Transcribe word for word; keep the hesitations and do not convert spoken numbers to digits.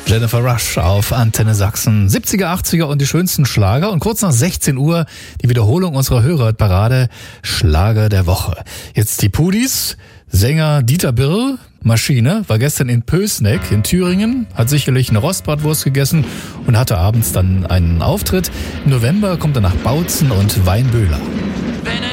Jennifer Rush auf Antenne Sachsen. siebziger, achtziger und die schönsten Schlager. Und kurz nach sechzehn Uhr die Wiederholung unserer Hörerparade Schlager der Woche. Jetzt die Pudis. Sänger Dieter Birl, Maschine, war gestern in Pößneck in Thüringen, hat sicherlich eine Rostbratwurst gegessen und hatte abends dann einen Auftritt. Im November kommt er nach Bautzen und Weinböhler. Wenn